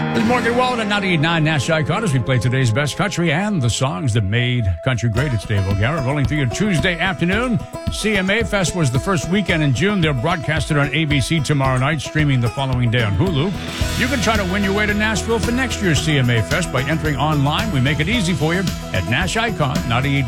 This is Morgan Wallen at 98.9 Nash Icon as we play today's best country and the songs that made country great. It's Dave O'Gara rolling through your Tuesday afternoon. CMA Fest was the first weekend in June. They're broadcasted on ABC tomorrow night, streaming the following day on Hulu. You can try to win your way to Nashville for next year's CMA Fest by entering online. We make it easy for you at Nash Icon, 98.9